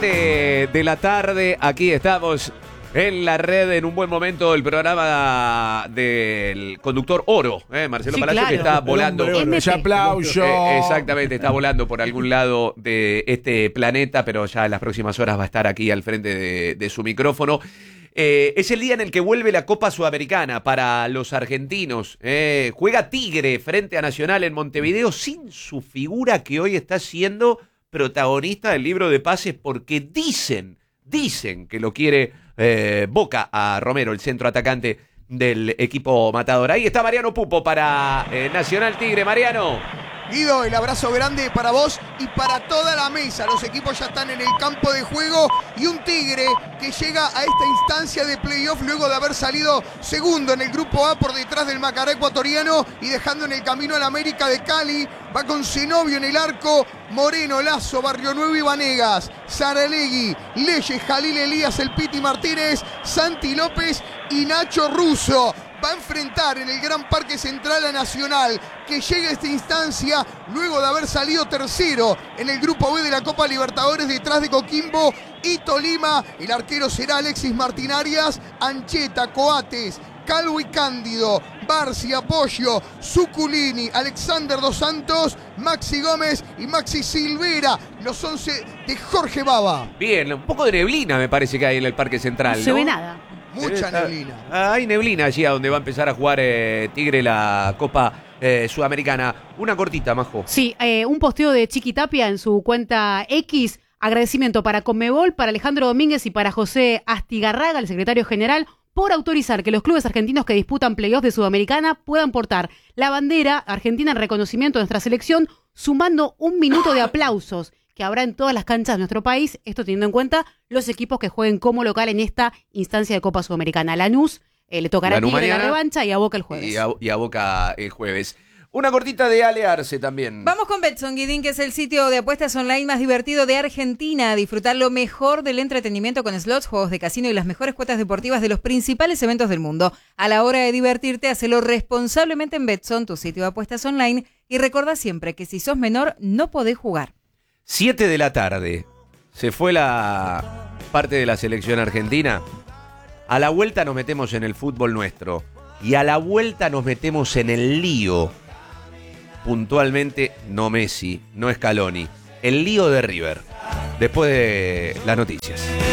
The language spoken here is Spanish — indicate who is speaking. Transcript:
Speaker 1: 7 de la tarde, aquí estamos en la red, en un buen momento, el programa del conductor Oro, Marcelo Palacio, claro, que está volando.
Speaker 2: Aplauso.
Speaker 1: Exactamente, está volando por algún lado de este planeta, pero ya en las próximas horas va a estar aquí al frente de su micrófono. Es el día en el que vuelve la Copa Sudamericana para los argentinos. Juega Tigre frente a Nacional en Montevideo sin su figura que hoy está siendo protagonista del libro de pases porque dicen que lo quiere Boca a Romero, el centro atacante del equipo matador. Ahí está Mariano Pupo para Nacional Tigre. Mariano.
Speaker 3: Guido, el abrazo grande para vos y para toda la mesa. Los equipos ya están en el campo de juego y un Tigre que llega a esta instancia de playoff luego de haber salido segundo en el grupo A por detrás del Macará ecuatoriano y dejando en el camino al América de Cali. Va con Zenobio en el arco, Moreno, Lazo, Barrio Nuevo y Vanegas, Saralegui, Leyes, Jalil Elías, El Piti Martínez, Santi López y Nacho Russo. Va a enfrentar en el Gran Parque Central a Nacional, que llega a esta instancia luego de haber salido tercero en el Grupo B de la Copa Libertadores detrás de Coquimbo y Tolima. El arquero será Alexis Martinarias, Ancheta, Coates, Calvo y Cándido, Barci, Apoyo, Zuculini, Alexander Dos Santos, Maxi Gómez y Maxi Silvera, los 11 de Jorge Baba.
Speaker 1: Bien, un poco de neblina me parece que hay en el Parque Central,
Speaker 4: No se ve nada.
Speaker 3: Mucha neblina.
Speaker 1: Hay neblina allí a donde va a empezar a jugar Tigre la Copa Sudamericana. Una cortita, Majo.
Speaker 4: Sí, un posteo de Chiqui Tapia en su cuenta X. Agradecimiento para Conmebol, para Alejandro Domínguez y para José Astigarraga, el secretario general, por autorizar que los clubes argentinos que disputan playoffs de Sudamericana puedan portar la bandera argentina en reconocimiento de nuestra selección, sumando 1 minuto de aplausos que habrá en todas las canchas de nuestro país, esto teniendo en cuenta los equipos que jueguen como local en esta instancia de Copa Sudamericana. A Lanús le tocará a Tigre la revancha y a Boca el jueves.
Speaker 1: Y a Boca el jueves. Una cortita de Ale Arce también.
Speaker 5: Vamos con Betson, Guidín, que es el sitio de apuestas online más divertido de Argentina. Disfrutar lo mejor del entretenimiento con slots, juegos de casino y las mejores cuotas deportivas de los principales eventos del mundo. A la hora de divertirte, hacelo responsablemente en Betson, tu sitio de apuestas online. Y recordá siempre que si sos menor, no podés jugar.
Speaker 1: 7 de la tarde. Se fue la parte de la selección argentina. A la vuelta nos metemos en el fútbol nuestro. Y a la vuelta nos metemos en el lío. Puntualmente, no Messi, no Scaloni. El lío de River. Después de las noticias.